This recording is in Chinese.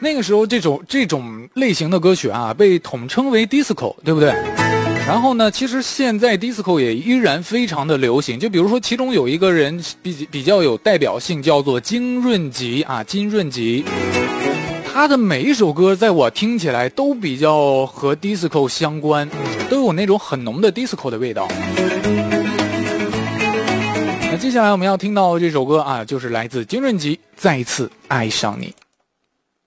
那个时候这种类型的歌曲啊，被统称为 disco， 对不对？然后呢，其实现在 disco 也依然非常的流行。就比如说，其中有一个人比较有代表性，叫做金润吉啊，金润吉。他的每一首歌在我听起来都比较和 disco 相关，都有那种很浓的 disco 的味道。那接下来我们要听到这首歌啊，就是来自金润吉《再次爱上你》。